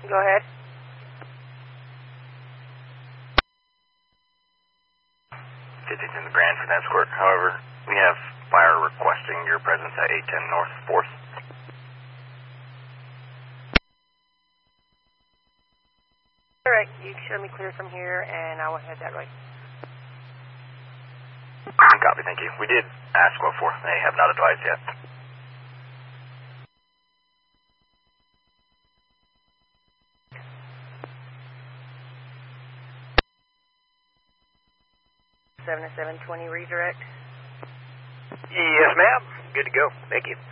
Go ahead. It's in the Brantford escort. However, we have fire requesting your presence at 810 North 4th. Alright, you show me clear from here, and I will head that way. Copy, thank you. We did ask what for. They have not advised yet. Seven to 720 redirect. Yes, ma'am. Good to go. Thank you.